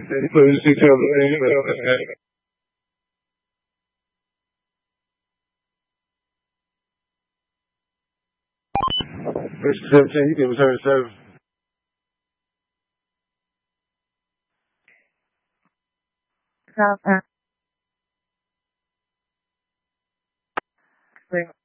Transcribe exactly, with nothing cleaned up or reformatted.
Verse six of the verse seventeen, give us her serve. South